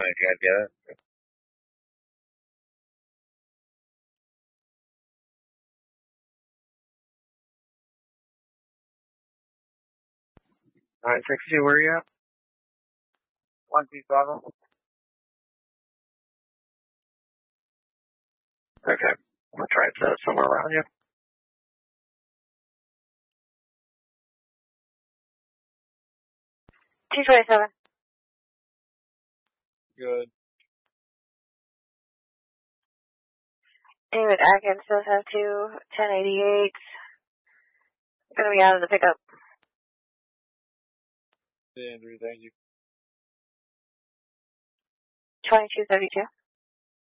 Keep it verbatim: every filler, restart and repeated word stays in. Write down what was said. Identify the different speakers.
Speaker 1: if you guys get it. Alright, sixty-two, where are you at? one two seven. Okay, I'm gonna try to somewhere around you.
Speaker 2: two twenty-seven.
Speaker 1: Good.
Speaker 2: David Atkins does have two, ten eighty-eight. Gonna be out of the pickup.
Speaker 1: Andrew, thank you.
Speaker 2: twenty-two thirty-two.